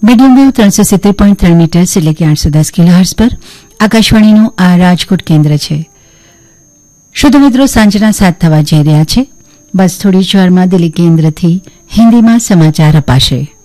Medium wave 370.3 metres એટલે કે 810 kilohertz પર આકાશવાણીનું આ રાજકોટ કેન્દ્ર છે. શ્રોતા મિત્રો, સાંજના 7 થવા જઈ રહ્યા છે. બસ થોડી જ વારમાં દિલ્હી કેન્દ્રથી હિન્દીમાં સમાચાર અપાશે.